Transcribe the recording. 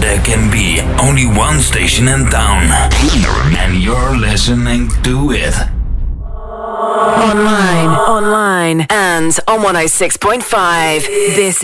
There can be only one station in town, and you're listening to it. Online, and on 106.5. This